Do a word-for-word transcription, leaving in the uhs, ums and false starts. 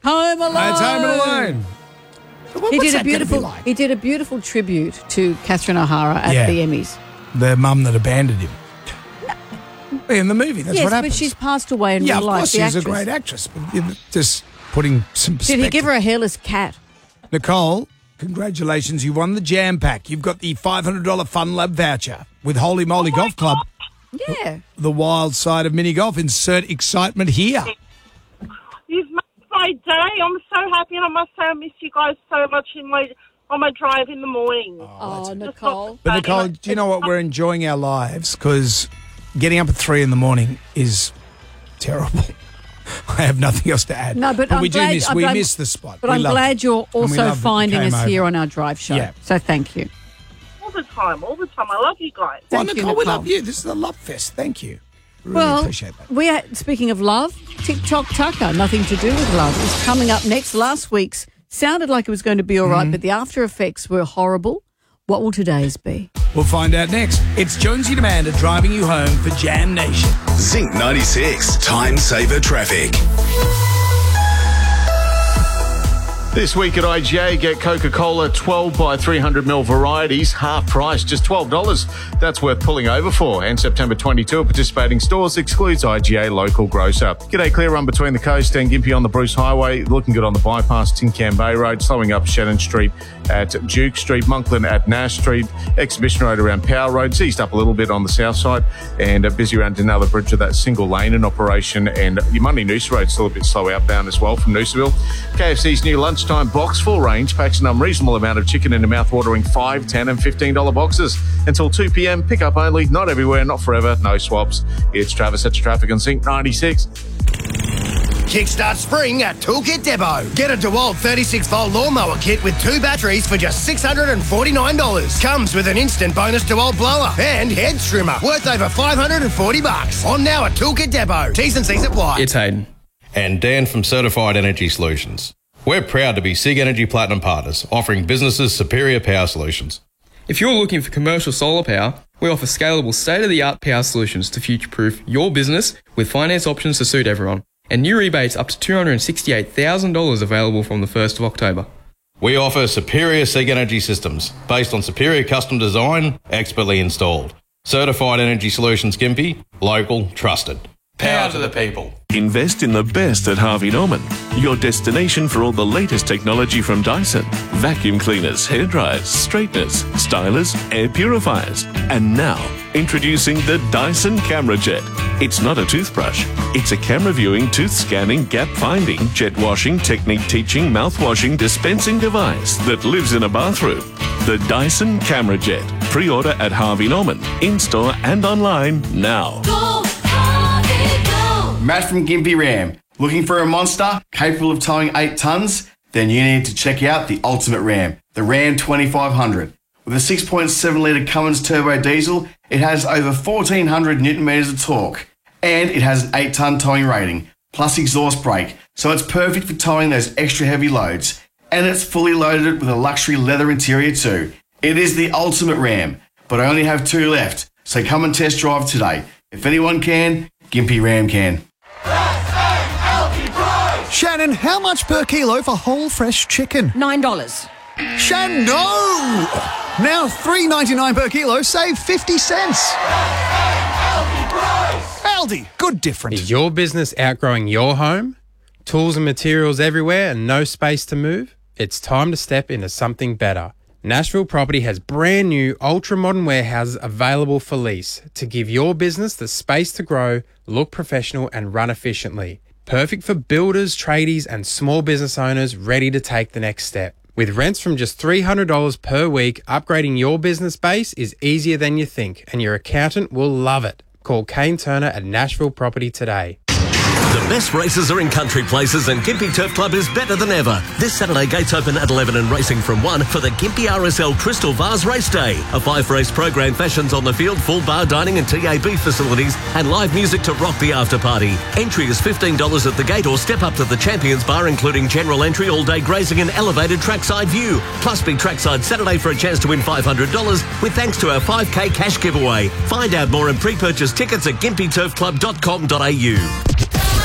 Home Alone. It's Home Alone. What, He what's did a that beautiful. gonna be like? He did a beautiful tribute to Catherine O'Hara at Yeah. the Emmys. The mum that abandoned him. In the movie, that's yes, what happens. but she's passed away in yeah, real of life. course, the she's a actress. great actress. But you know, just putting some Did perspective. he give her a hairless cat? Nicole, congratulations. You won the Jam Pack. You've got the five hundred dollars Fun Lab voucher with Holy Moly Oh Golf Club. Yeah. The wild side of mini golf. Insert excitement here. You've made my day. I'm so happy, and I must say I miss you guys so much in my on my drive in the morning. Oh, Nicole. But Nicole, do you know what? We're enjoying our lives because getting up at three in the morning is terrible. I have nothing else to add. No, but, I'm we glad, do miss. I'm We glad- miss the spot. But We I'm loved glad it. you're And we also loved that you finding came us over. here on our drive show. Yeah. So thank you. All the time, all the time. I love you guys. Well, Thank you, Nicole, we Nicole. love you. This is the Love Fest. Thank you. Really Well, appreciate that. we are, speaking of love, TikTok Tucker, nothing to do with love, is coming up next. Last week's sounded like it was going to be all right, Mm-hmm. but the after effects were horrible. What will today's be? We'll find out next. It's Jonesy and Amanda driving you home for Jam Nation. Zinc ninety-six, time saver traffic. This week at I G A, get Coca-Cola twelve by three hundred milliliter varieties, half price, just twelve dollars. That's worth pulling over for. And September twenty-second at participating stores excludes I G A local grocer. G'day, clear run between the coast and Gympie on the Bruce Highway. Looking good on the bypass, Tin Can Bay Road. Slowing up Shannon Street at Duke Street. Monkland at Nash Street. Exhibition Road around Power Road. Eased up a little bit on the south side. And uh, busy around Denella Bridge with that single lane in operation. And your Monday Noosa Road still a bit slow outbound as well from Noosaville. K F C's new lunch time box full range packs an unreasonable amount of chicken in a mouth-watering five, ten and fifteen dollars boxes. Until two p.m, pick up only, not everywhere, not forever, no swaps. It's Travis at Traffic on Zinc ninety-six. Kickstart spring at Toolkit Depot. Get a DeWalt thirty-six volt lawnmower kit with two batteries for just six hundred forty-nine dollars. Comes with an instant bonus DeWalt blower and head trimmer worth over five hundred forty bucks. On now at Toolkit Depot. T's and C's apply. It's Hayden. And Dan from Certified Energy Solutions. We're proud to be SIG Energy Platinum partners, offering businesses superior power solutions. If you're looking for commercial solar power, we offer scalable state-of-the-art power solutions to future-proof your business with finance options to suit everyone. And new rebates up to two hundred sixty-eight thousand dollars available from the first of October. We offer superior SIG Energy systems based on superior custom design, expertly installed. Certified Energy Solutions Gympie, local, trusted. Power to the people. Invest in the best at Harvey Norman, your destination for all the latest technology from Dyson. Vacuum cleaners, hairdryers, straighteners, stylers, air purifiers. And now, introducing the Dyson Camera Jet. It's not a toothbrush. It's a camera viewing, tooth scanning, gap finding, jet washing, technique teaching, mouth washing, dispensing device that lives in a bathroom. The Dyson Camera Jet. Pre-order at Harvey Norman, in-store and online now. Matt from Gympie Ram. Looking for a monster capable of towing eight tonnes? Then you need to check out the ultimate Ram, the Ram twenty-five hundred. With a six point seven litre Cummins turbo diesel, it has over fourteen hundred newton metres of torque. And it has an eight tonne towing rating, plus exhaust brake, so it's perfect for towing those extra heavy loads. And it's fully loaded with a luxury leather interior too. It is the ultimate Ram, but I only have two left, so come and test drive today. If anyone can, Gympie Ram can. Shannon, how much per kilo for whole fresh chicken? Nine dollars. Shannon, no! Now three ninety-nine per kilo, save fifty cents. Aldi, good difference. Is your business outgrowing your home? Tools and materials everywhere and no space to move? It's time to step into something better. Nashville Property has brand new ultra-modern warehouses available for lease to give your business the space to grow, look professional and run efficiently. Perfect for builders, tradies and small business owners ready to take the next step. With rents from just three hundred dollars per week, upgrading your business base is easier than you think and your accountant will love it. Call Kane Turner at Nashville Property today. The best races are in country places and Gympie Turf Club is better than ever. This Saturday, gates open at eleven and racing from one for the Gympie R S L Crystal Vase Race Day. A five-race program fashions on the field, full bar dining and T A B facilities and live music to rock the after-party. Entry is fifteen dollars at the gate or step up to the Champions Bar, including general entry, all-day grazing and elevated trackside view. Plus, be trackside Saturday for a chance to win five hundred dollars with thanks to our five K cash giveaway. Find out more and pre-purchase tickets at gympie turf club dot com dot a u.